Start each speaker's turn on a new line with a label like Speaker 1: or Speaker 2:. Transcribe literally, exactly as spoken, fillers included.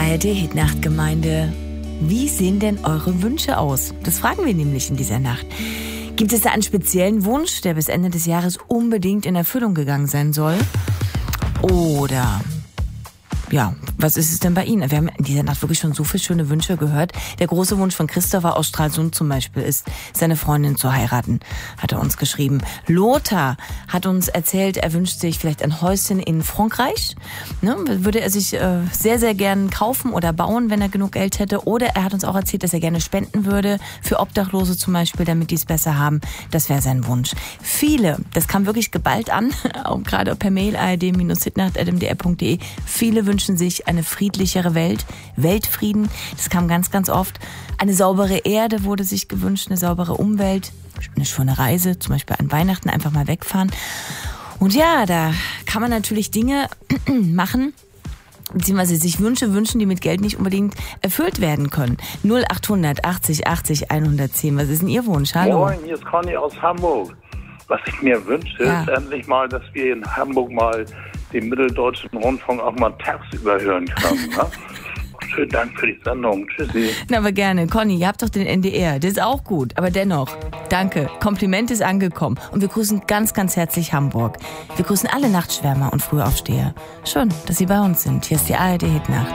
Speaker 1: A R D-Hitnacht-Gemeinde. Wie sehen denn eure Wünsche aus? Das fragen wir nämlich in dieser Nacht. Gibt es da einen speziellen Wunsch, der bis Ende des Jahres unbedingt in Erfüllung gegangen sein soll? Oder, ja, was ist es denn bei Ihnen? Wir haben in dieser Nacht wirklich schon so viele schöne Wünsche gehört. Der große Wunsch von Christopher aus Stralsund zum Beispiel ist, seine Freundin zu heiraten, hat er uns geschrieben. Lothar hat uns erzählt, er wünscht sich vielleicht ein Häuschen in Frankreich. Ne, würde er sich äh, sehr, sehr gern kaufen oder bauen, wenn er genug Geld hätte. Oder er hat uns auch erzählt, dass er gerne spenden würde, für Obdachlose zum Beispiel, damit die es besser haben. Das wäre sein Wunsch. Viele, das kam wirklich geballt an, auch gerade per Mail a r d hitnacht at m d r punkt d e. Viele wünschen sich eine friedlichere Welt, Weltfrieden. Das kam ganz, ganz oft. Eine saubere Erde wurde sich gewünscht, eine saubere Umwelt, eine schöne Reise, zum Beispiel an Weihnachten einfach mal wegfahren. Und ja, da kann man natürlich Dinge machen, beziehungsweise sich Wünsche wünschen, die mit Geld nicht unbedingt erfüllt werden können. null achthundert achtzig achtzig hundertzehn. Was ist denn Ihr Wunsch? Hallo.
Speaker 2: Moin, hier ist Conny aus Hamburg. Was ich mir wünsche,
Speaker 1: Ja.
Speaker 2: ist endlich mal, dass wir in Hamburg mal den Mitteldeutschen Rundfunk auch mal tagsüber hören können. Ne? Schönen Dank für die Sendung. Tschüssi.
Speaker 1: Na, aber gerne. Conny, ihr habt doch den N D R. Das ist auch gut. Aber dennoch, danke. Kompliment ist angekommen. Und wir grüßen ganz, ganz herzlich Hamburg. Wir grüßen alle Nachtschwärmer und Frühaufsteher. Schön, dass Sie bei uns sind. Hier ist die A R D-Hitnacht.